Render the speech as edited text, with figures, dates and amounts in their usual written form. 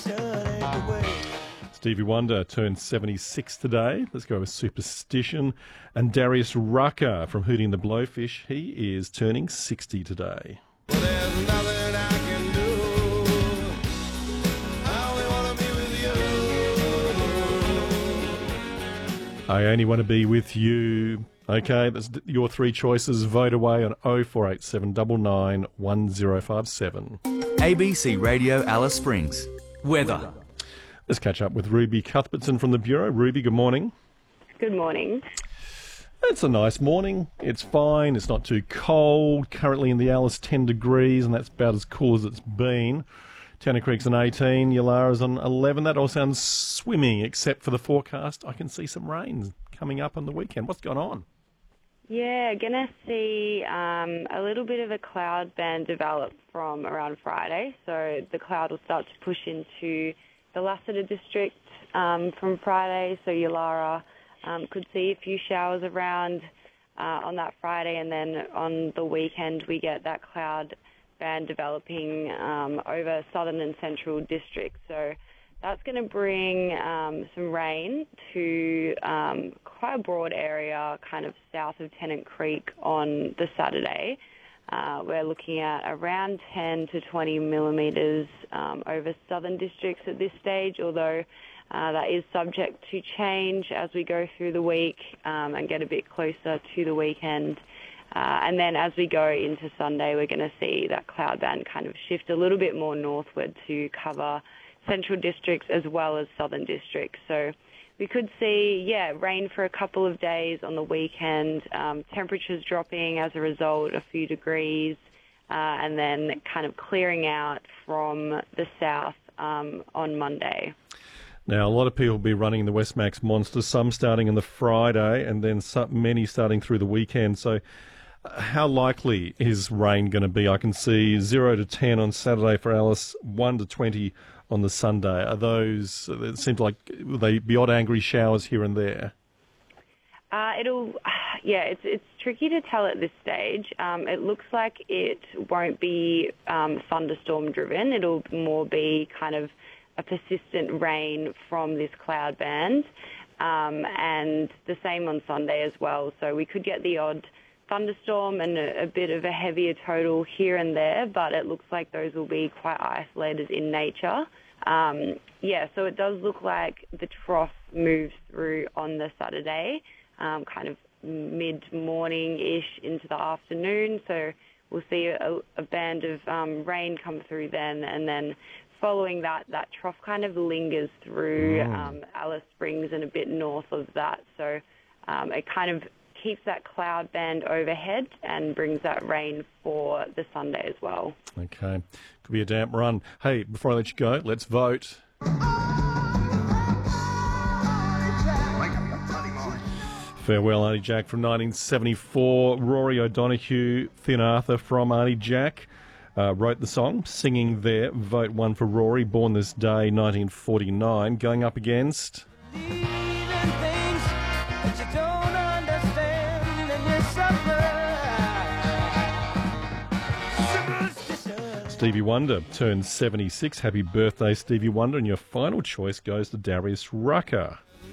Stevie Wonder turned 76 today. Let's go with Superstition. And Darius Rucker from Hootie and the Blowfish, he is turning 60 today. Well, there's nothing I can do. I only want to be with you. I only want to be with you. Okay, that's your three choices. Vote away on 0487 99 1057. ABC Radio Alice Springs. Weather. Let's catch up with Ruby Cuthbertson from the Bureau. Ruby, good morning. Good morning. It's a nice morning. It's fine. It's not too cold. Currently in the Alice 10 degrees, and that's about as cool as it's been. Tanner Creek's on 18. Yallara's on 11. That all sounds swimming, except for the forecast. I can see some rain coming up on the weekend. What's going on? Yeah, gonna see a little bit of a cloud band develop from around Friday. So the cloud will start to push into the Lassiter district from Friday. So Yallara could see a few showers around on that Friday, and then on the weekend we get that cloud band developing over southern and central districts. So that's going to bring some rain to quite a broad area, kind of south of Tennant Creek on the Saturday. We're looking at around 10 to 20 millimetres over southern districts at this stage, although that is subject to change as we go through the week and get a bit closer to the weekend. And then as we go into Sunday, we're going to see that cloud band kind of shift a little bit more northward to cover central districts as well as southern districts. So we could see, rain for a couple of days on the weekend, temperatures dropping as a result, a few degrees, and then kind of clearing out from the south on Monday. Now, a lot of people will be running the Westmax Monster, some starting on the Friday and then many starting through the weekend. So how likely is rain going to be? I can see 0 to 10 on Saturday for Alice, 1 to 20 on the Sunday. Are those, it seems like, will they be odd angry showers here and there? It's tricky to tell at this stage. It looks like it won't be thunderstorm driven. It'll more be kind of a persistent rain from this cloud band, and the same on Sunday as well. So we could get the odd thunderstorm and a bit of a heavier total here and there, but it looks like those will be quite isolated in nature. So it does look like the trough moves through on the Saturday, kind of mid-morning-ish into the afternoon. So we'll see a band of rain come through then, and then following that trough kind of lingers through Alice Springs and a bit north of that. So it kind of keeps that cloud band overhead and brings that rain for the Sunday as well. Okay. Could be a damp run. Hey, before I let you go, let's vote. Farewell, Auntie Jack from 1974. Rory O'Donoghue, Thin Arthur from Auntie Jack wrote the song, singing there. Vote 1 for Rory, born this day, 1949, going up against... Stevie Wonder turned 76. Happy birthday, Stevie Wonder. And your final choice goes to Darius Rucker.